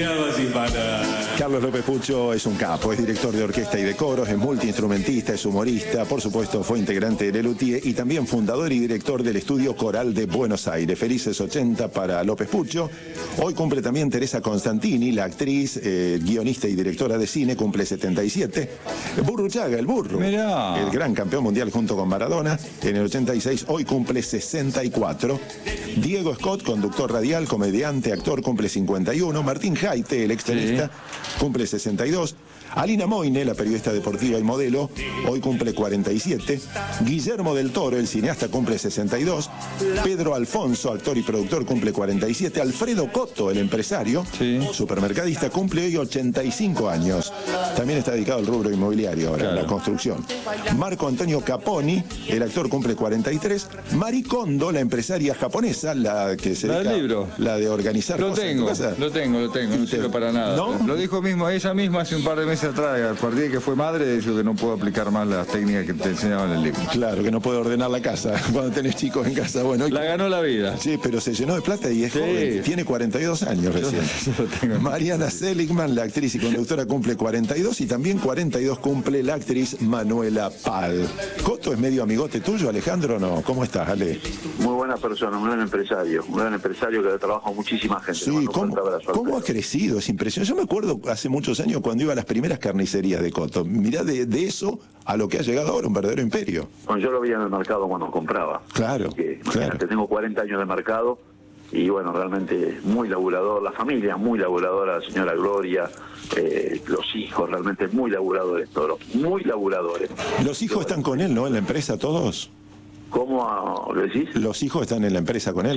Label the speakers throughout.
Speaker 1: miraba sin parar.
Speaker 2: Carlos López Pucho es un capo, es director de orquesta y de coros, es multiinstrumentista, es humorista, por supuesto fue integrante de Lelutier y también fundador y director del Estudio Coral de Buenos Aires. Felices 80 para López Pucho. Hoy cumple también Teresa Constantini, la actriz, guionista y directora de cine, cumple 77. Burruchaga, el burro,
Speaker 1: Mirá.
Speaker 2: el gran campeón mundial junto con Maradona, en el 86, hoy cumple 64. Diego Scott, conductor radial, comediante, actor, cumple 51. Martín Jaite, el extenista, cumple 62. Alina Moine, la periodista deportiva y modelo, hoy cumple 47. Guillermo del Toro, el cineasta, cumple 62. Pedro Alfonso, actor y productor, cumple 47. Alfredo Cotto, el empresario, supermercadista, cumple hoy 85 años. También está dedicado al rubro inmobiliario ahora, la construcción. Marco Antonio Caponi, el actor, cumple 43. Mari Kondo, la empresaria japonesa, la que se dedica,
Speaker 1: libro.
Speaker 2: la de organizar
Speaker 1: Lo
Speaker 2: cosas en tu
Speaker 1: tengo,
Speaker 2: casa.
Speaker 1: no sirve para nada.
Speaker 2: ¿No?
Speaker 1: Lo dijo mismo ella misma hace un par de meses atrás, a partir de que fue madre, dijo que no puedo aplicar más las técnicas que te enseñaban en el libro.
Speaker 2: Claro, que no puede ordenar la casa cuando tenés chicos en casa. Bueno,
Speaker 1: La ganó la vida.
Speaker 2: sí, pero se llenó de plata y es joven. Tiene 42 años recién.
Speaker 1: Yo lo tengo.
Speaker 2: Mariana Seligman, la actriz y conductora, cumple 42 y también 42 cumple la actriz Manuela Pal. ¿Coto es medio amigote tuyo, Alejandro, o no? ¿Cómo estás, Ale?
Speaker 3: Muy buena persona, un gran empresario que le trabaja a muchísima gente.
Speaker 2: Sí, ¿cómo ha crecido? Es impresionante. Yo me acuerdo hace muchos años cuando iba a las primeras carnicerías de Coto. Mirá de eso a lo que ha llegado ahora, un verdadero imperio.
Speaker 3: Bueno, yo lo veía en el mercado cuando compraba.
Speaker 2: Claro,
Speaker 3: Imagínate, tengo 40 años de mercado y bueno, realmente muy laburador, la familia muy laburadora, la señora Gloria, los hijos realmente muy laburadores, todos, muy laburadores.
Speaker 2: Los hijos están con él, ¿no? En la empresa, todos.
Speaker 3: ¿Cómo lo decís?
Speaker 2: Los hijos están en la empresa con él.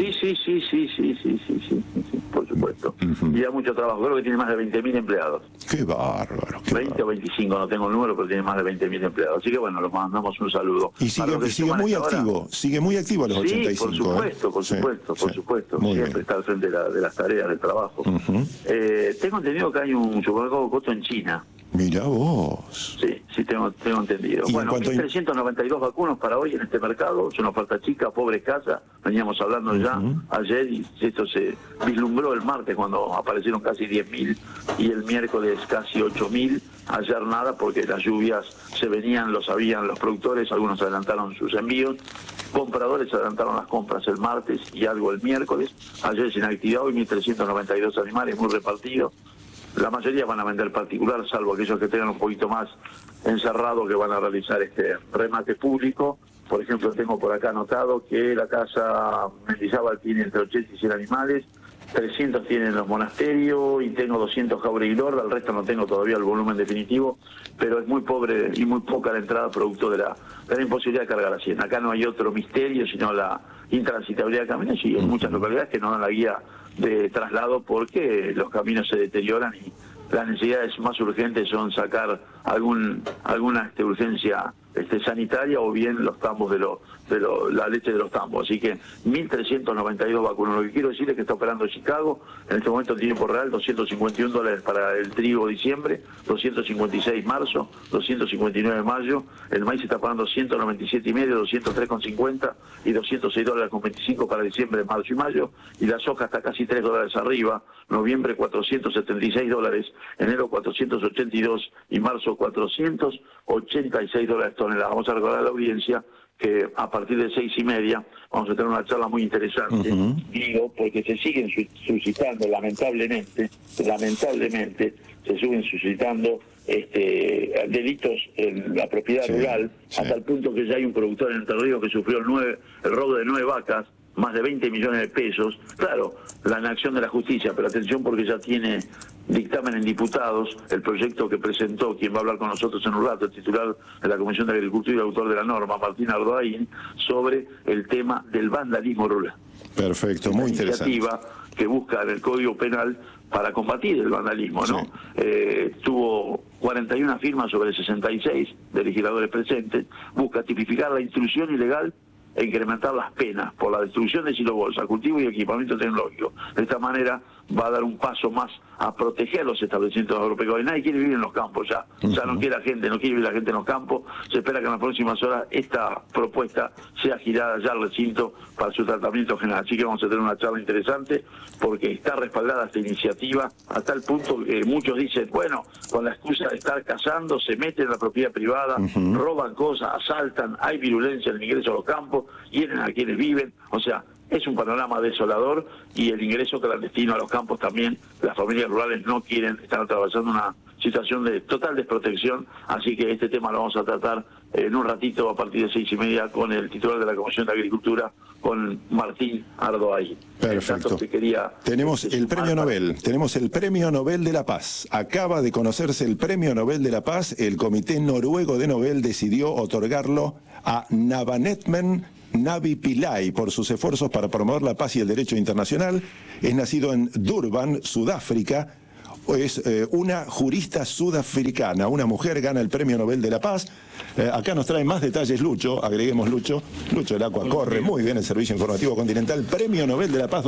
Speaker 3: Sí, por supuesto. Y da mucho trabajo, creo que tiene más de 20.000 empleados.
Speaker 2: Qué bárbaro.
Speaker 3: 20 o 25, no tengo el número, pero tiene más de 20.000 empleados. Así que bueno, les mandamos un saludo.
Speaker 2: Y sigue muy activo, sigue muy activo a los 85.
Speaker 3: Por supuesto.
Speaker 2: Muy
Speaker 3: Siempre
Speaker 2: bien.
Speaker 3: está al frente de las tareas del trabajo. Tengo entendido que hay un supermercado Coto en China.
Speaker 2: Mirá vos.
Speaker 3: Sí, tengo entendido.
Speaker 2: Y
Speaker 3: Bueno,
Speaker 2: en cuanto a
Speaker 3: 1.392 vacunas para hoy en este mercado, es una oferta chica, pobre casa, veníamos hablando ya ayer y esto se vislumbró el martes cuando aparecieron casi 10.000 y el miércoles casi 8.000, ayer nada porque las lluvias se venían, lo sabían los productores, algunos adelantaron sus envíos, compradores adelantaron las compras el martes y algo el miércoles, ayer sin actividad, hoy 1.392 animales muy repartidos. La mayoría van a vender particular, salvo aquellos que tengan un poquito más encerrado que van a realizar este remate público. Por ejemplo, tengo por acá anotado que la casa Mendizábal tiene entre 80 y 100 animales, 300 tienen los monasterios y tengo 200 Jauregui-Lorda, el resto no tengo todavía el volumen definitivo, pero es muy pobre y muy poca la entrada producto de la imposibilidad de cargar a 100. Acá no hay otro misterio, sino la intransitabilidad de caminos y en muchas localidades que no dan la guía de traslado porque los caminos se deterioran y las necesidades más urgentes son sacar alguna urgencia sanitaria o bien los tambos la leche de los tambos. Así que 1.392 vacunas. Lo que quiero decir es que está operando Chicago, en este momento en tiempo real, $251 para el trigo diciembre, 256 marzo, 259 mayo, el maíz está pagando 197,5, 203,50 y $206,25 para diciembre, marzo y mayo, y la soja está casi $3 arriba, noviembre $476, enero 482 y marzo $486 toneladas. Vamos a recordar a la audiencia que a partir de 6:30 vamos a tener una charla muy interesante, digo, porque se siguen suscitando, lamentablemente, se siguen suscitando delitos en la propiedad rural, hasta el punto que ya hay un productor en Entre Ríos que sufrió el robo de 9 vacas, más de 20 millones de pesos. Claro, la inacción de la justicia, pero atención porque ya tiene dictamen en diputados el proyecto que presentó, quien va a hablar con nosotros en un rato, el titular de la Comisión de Agricultura y autor de la norma, Martín Ardoain, sobre el tema del vandalismo rural.
Speaker 2: Perfecto, muy interesante.
Speaker 3: Iniciativa que busca en el Código Penal para combatir el vandalismo, ¿no? Tuvo 41 firmas sobre 66 de legisladores presentes, busca tipificar la intrusión ilegal e incrementar las penas por la destrucción de silobolsa, cultivo y equipamiento tecnológico. De esta manera va a dar un paso más a proteger los establecimientos agropecuarios. Nadie quiere vivir en los campos ya no quiere la gente, no quiere vivir la gente en los campos. Se espera que en las próximas horas esta propuesta sea girada ya al recinto para su tratamiento general. Así que vamos a tener una charla interesante porque está respaldada esta iniciativa a tal punto que muchos dicen, bueno, con la excusa de estar cazando, se meten en la propiedad privada, roban cosas, asaltan, hay virulencia en el ingreso a los campos, hieren a quienes viven, o sea, es un panorama desolador y el ingreso clandestino a los campos también, las familias rurales no quieren, están atravesando una situación de total desprotección, así que este tema lo vamos a tratar en un ratito a partir de 6:30 con el titular de la Comisión de Agricultura, con Martín Ardoay.
Speaker 2: Perfecto. Tenemos el premio Nobel, tenemos el premio Nobel de la Paz. Acaba de conocerse el premio Nobel de la Paz, el Comité Noruego de Nobel decidió otorgarlo a Navanetmen Navi Pillay por sus esfuerzos para promover la paz y el derecho internacional. Es nacido en Durban, Sudáfrica. Es una jurista sudafricana, una mujer gana el Premio Nobel de la Paz. Acá nos trae más detalles Lucho, agreguemos Lucho. Lucho del Aqua corre muy bien el servicio informativo continental. Premio Nobel de la Paz